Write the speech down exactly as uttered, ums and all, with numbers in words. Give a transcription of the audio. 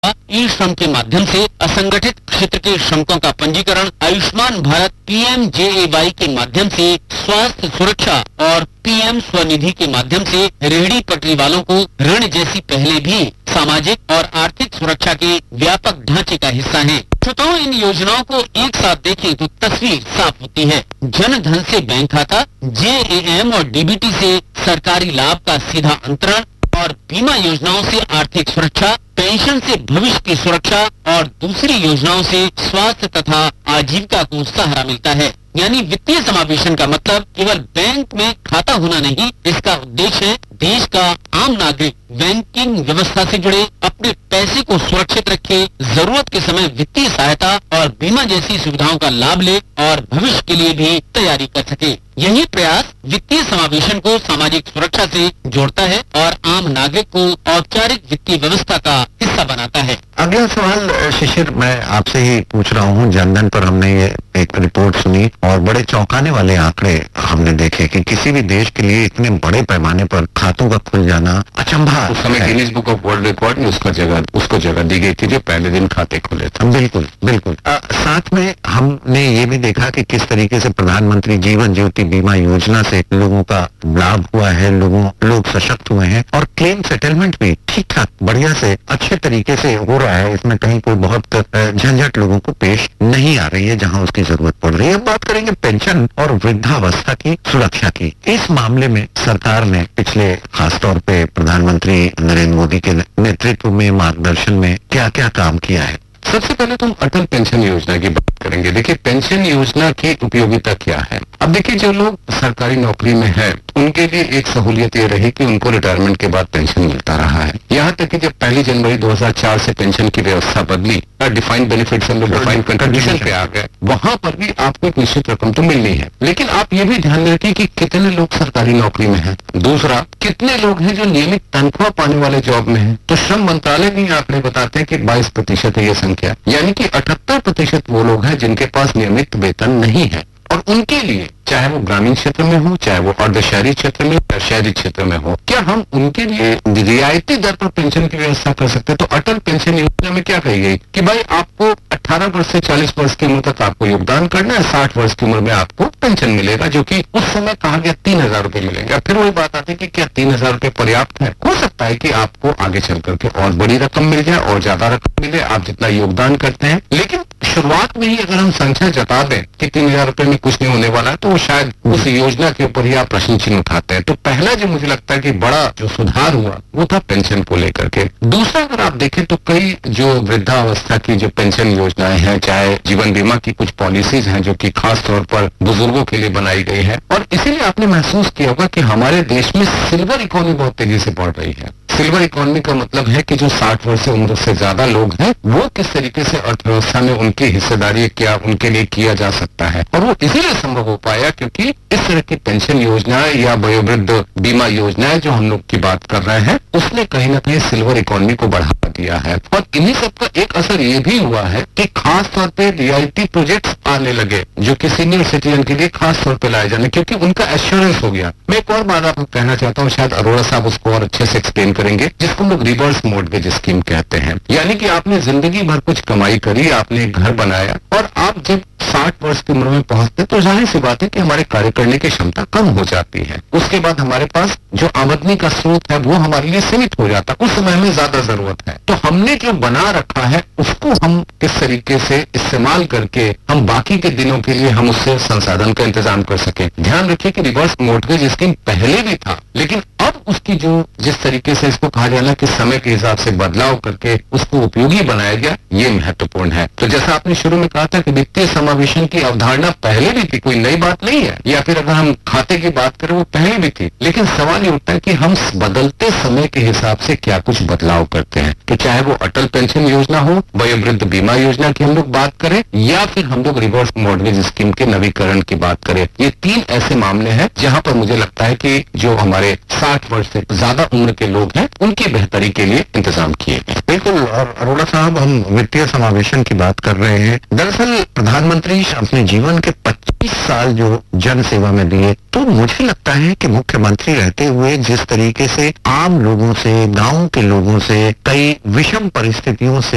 ई श्रम के माध्यम से असंगठित क्षेत्र के श्रमिकों का पंजीकरण, आयुष्मान भारत पी एम जे ए वाई के माध्यम से स्वास्थ्य सुरक्षा और पी एम स्वनिधि के माध्यम से रेहड़ी पटरी वालों को ऋण जैसी पहले भी सामाजिक और आर्थिक सुरक्षा के व्यापक ढांचे का हिस्सा हैं। श्रोताओं, इन योजनाओं को एक साथ देखें तो तस्वीर साफ होती है। जन धन से बैंक खाता, जे ए एम और डी बी टी से सरकारी लाभ का सीधा अंतरण और बीमा योजनाओं से आर्थिक सुरक्षा, पेंशन से भविष्य की सुरक्षा और दूसरी योजनाओं से स्वास्थ्य तथा आजीविका को सहारा मिलता है। यानी वित्तीय समावेशन का मतलब केवल बैंक में खाता होना नहीं, इसका उद्देश्य है देश का आम नागरिक बैंकिंग व्यवस्था से जुड़े अपने पैसे को सुरक्षित रखे, जरूरत के समय वित्तीय सहायता और बीमा जैसी सुविधाओं का लाभ ले और भविष्य के लिए भी तैयारी कर सके। यही प्रयास वित्तीय समावेशन को सामाजिक सुरक्षा से जोड़ता है और आम नागरिक को औपचारिक वित्तीय व्यवस्था का हिस्सा बनाता है। अगला सवाल शिशिर, मैं आपसे ही पूछ रहा हूँ। जनधन पर हमने ये एक रिपोर्ट सुनी और बड़े चौंकाने वाले आंकड़े हमने देखे कि किसी भी देश के लिए इतने बड़े पैमाने पर खातों का खुल जाना अचंभा। उस समय Guinness book of world record में उसका जगह उसको जगह दी गई थी जो पहले दिन खाते खुले थे। बिल्कुल बिल्कुल। आ, साथ में हमने ये भी देखा कि किस तरीके से प्रधानमंत्री जीवन ज्योति बीमा योजना से लोगों का लाभ हुआ है, लोगों लोग सशक्त हुए हैं और क्लेम सेटलमेंट भी ठीक ठाक बढ़िया से अच्छे तरीके से हो रहा है। इसमें कहीं कोई बहुत झंझट लोगों को पेश नहीं आ रही है जहां उसकी जरूरत पड़ रही है। अब बात करेंगे पेंशन और वृद्धावस्था की सुरक्षा की। इस मामले में सरकार ने पिछले खासतौर पे प्रधानमंत्री नरेंद्र मोदी के नेतृत्व में, मार्गदर्शन में क्या क्या काम किया है। सबसे पहले तो हम अटल पेंशन योजना की बात करेंगे। देखिए, पेंशन योजना की उपयोगिता क्या है। अब देखिए, जो लोग सरकारी नौकरी में हैं उनके लिए एक सहूलियत ये रही कि उनको रिटायरमेंट के बाद पेंशन मिलता रहा है। यहाँ तक कि जब पहली जनवरी दो हज़ार चार से पेंशन की व्यवस्था बदली और डिफाइंड बेनिफिट से हम लोग डिफाइंड कंट्रीब्यूशन पे आ गए, वहां पर भी आपको एक निश्चित रकम तो मिलनी है। लेकिन आप ये भी ध्यान में रखिए कि कितने लोग सरकारी नौकरी में हैं। दूसरा, कितने लोग हैं जो नियमित तनख्वाह पाने वाले जॉब में हैं। तो श्रम मंत्रालय भी आंकड़े बताते हैं कि बाईस प्रतिशत है ये संख्या, यानी कि अठहत्तर प्रतिशत वो लोग हैं जिनके पास नियमित वेतन नहीं है। और उनके लिए, चाहे वो ग्रामीण क्षेत्र में हो, चाहे वो अर्ध शहरी क्षेत्र में या शहरी क्षेत्र में हो, क्या हम उनके लिए रियायती दर पर पेंशन की व्यवस्था कर सकते हैं। तो अटल पेंशन योजना में क्या कही गई कि भाई आपको अठारह वर्ष से चालीस वर्ष की उम्र तक आपको योगदान करना है, साठ वर्ष की उम्र में आपको पेंशन मिलेगा, जो कि उस समय कहा गया तीन हजार रूपये मिलेंगे। फिर वही बात आती है कि क्या तीन हजार रूपये पर्याप्त है। हो सकता है कि आपको आगे चल करके और बड़ी रकम मिल जाए और ज्यादा रकम मिले, आप जितना योगदान करते हैं। लेकिन शुरुआत में ही अगर हम संख्या जता दें कि तीन हजार रूपये में कुछ नहीं होने वाला है, तो वो शायद उस योजना के ऊपर ही आप प्रश्न चिन्ह उठाते हैं। तो पहला जो मुझे लगता है कि बड़ा जो सुधार हुआ वो था पेंशन को लेकर के। दूसरा, अगर आप देखें तो कई जो वृद्धावस्था की जो पेंशन योजनाएं हैं, चाहे जीवन बीमा की कुछ पॉलिसीज हैं जो कि खास तौर पर बुजुर्गों के लिए बनाई गई है, और इसीलिए आपने महसूस किया होगा कि हमारे देश में सिल्वर इकोनॉमी बहुत तेजी से बढ़ रही है। सिल्वर इकोनॉमी का मतलब है कि जो साठ वर्ष से उम्र से ज्यादा लोग हैं वो किस तरीके से अर्थव्यवस्था में उनकी हिस्सेदारी क्या उनके लिए किया जा सकता है। और वो इसीलिए संभव हो पाया क्योंकि इस तरह की पेंशन योजनाएं या वयोवृद्ध बीमा योजनाएं जो हम लोग की बात कर रहे हैं, उसने कहीं ना कहीं सिल्वर इकोनॉमी को बढ़ावा दिया है। और इन्हीं सबका एक असर ये भी हुआ है कि खास तौर पे रियायती प्रोजेक्ट्स आने लगे जो कि सीनियर सिटीजन के लिए खास तौर पे लाए जाने, क्योंकि उनका एश्योरेंस हो गया। मैं एक और बात आपको कहना चाहता हूँ, शायद अरोड़ा साहब उसको और अच्छे से एक्सप्लेन करेंगे, जिसको हम लोग रिवर्स मॉर्गेज स्कीम कहते हैं। यानी कि आपने जिंदगी भर कुछ कमाई करी, आपने एक घर बनाया और आप जब साठ वर्ष की उम्र में पहुंचते तो जाहिर सी बात है कि हमारे कार्य करने की क्षमता कम हो जाती है। उसके बाद हमारे पास जो आमदनी का स्रोत है वो हमारे लिए सीमित हो जाता है। उस समय हमें ज्यादा जरूरत है, तो हमने जो बना रखा है उसको हम किस तरीके से इस्तेमाल करके हम बाकी के दिनों के लिए हम उससे संसाधन का इंतजाम कर सके। ध्यान रखिए कि रिवर्स मॉर्गेज स्कीम पहले भी था, लेकिन अब उसकी जो जिस तरीके से इसको कहा जाना कि समय के हिसाब से बदलाव करके उसको उपयोगी बनाया गया, ये महत्वपूर्ण है। तो जैसा आपने शुरू में कहा था कि वित्तीय समावेशन की अवधारणा पहले भी थी, कोई नई बात नहीं है, या फिर अगर हम खाते की बात करें वो पहले भी थी, लेकिन सवाल ये उठता है कि हम बदलते समय के हिसाब से क्या कुछ बदलाव करते हैं। तो चाहे वो अटल पेंशन योजना हो, वयोवृद्ध बीमा योजना की हम लोग बात करें, या फिर हम लोग रिवर्स मॉर्गेज स्कीम के नवीकरण की बात करें, ये तीन ऐसे मामले हैं जहां पर मुझे लगता है कि जो हमारे साठ वर्ष से ज्यादा उम्र के लोग हैं उनकी बेहतरी के लिए इंतजाम किए गए। बिल्कुल। और अरोड़ा साहब, हम वित्तीय समावेशन की बात कर रहे हैं। दरअसल प्रधानमंत्री अपने जीवन के पच्चीस साल जो जन सेवा में दिए, तो मुझे लगता है कि मुख्यमंत्री रहते हुए जिस तरीके से आम लोगों से, गांव के लोगों से, कई विषम परिस्थितियों से